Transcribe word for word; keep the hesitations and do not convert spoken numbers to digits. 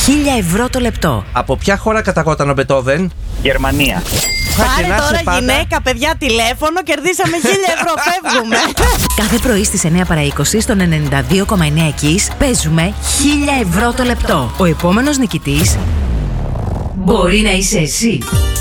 χίλια ευρώ το λεπτό. Από ποια χώρα καταγόταν ο Μπετόβεν? Γερμανία. Πάρε τώρα γυναίκα, παιδιά, τηλέφωνο, κερδίσαμε χίλια ευρώ, φεύγουμε. Κάθε πρωί στις εννιά παρά είκοσι στον ενενήντα δύο κόμμα εννέα Kiss παίζουμε χίλια ευρώ το λεπτό. Ο επόμενος νικητής μπορεί να είσαι εσύ.